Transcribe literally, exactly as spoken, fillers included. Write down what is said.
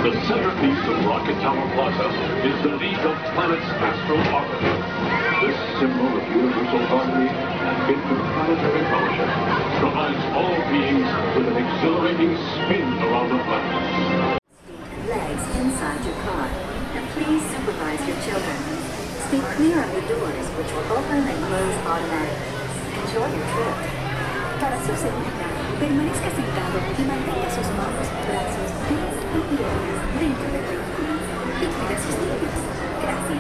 The centerpiece of Rocket Tower Plaza is the League of Planets Astral Orbiter. This symbol of universal harmony and interplanetary fellowship provides all beings with an exhilarating spin around the planet. Legs inside your car. And please supervise your children. Stay clear of the doors, which will open and close automatically. Enjoy your trip. Para su seguridad, permanezca sentado y mantenga sus manos, brazos, pies y piernas dentro del vehículo. Y cuida sus niños. Gracias.